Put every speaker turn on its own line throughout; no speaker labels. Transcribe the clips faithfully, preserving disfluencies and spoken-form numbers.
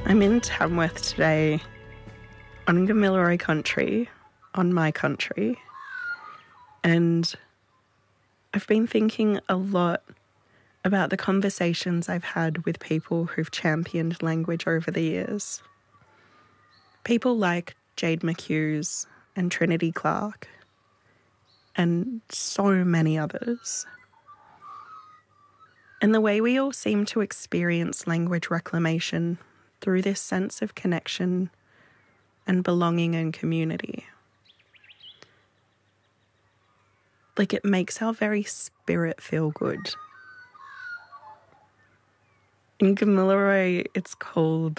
I'm in Tamworth today on Gamilaroi country, on my country, and I've been thinking a lot about the conversations I've had with people who've championed language over the years. People like Jade McHughes and Trinity Clark and so many others. And the way we all seem to experience language reclamation through this sense of connection and belonging and community. Like, it makes our very spirit feel good. In Gamilaroi, it's called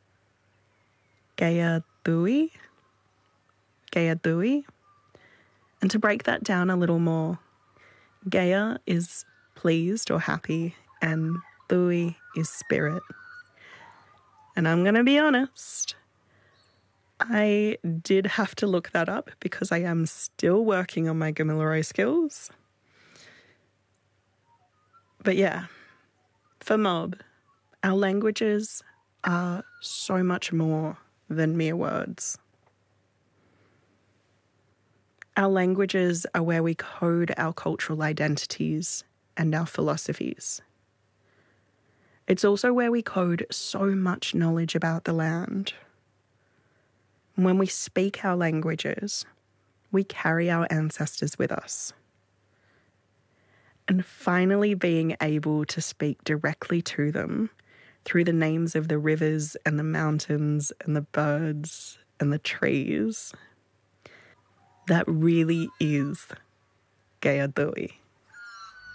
Gaya Dhui. Gaya Dhui. And to break that down a little more, Gaya is pleased or happy, and Dhui is spirit. And I'm going to be honest, I did have to look that up because I am still working on my Gamilaroi skills. But yeah, for Mob, our languages are so much more than mere words. Our languages are where we code our cultural identities and our philosophies. It's also where we code so much knowledge about the land. When we speak our languages, we carry our ancestors with us. And finally being able to speak directly to them through the names of the rivers and the mountains and the birds and the trees, that really is Gaya Dhui.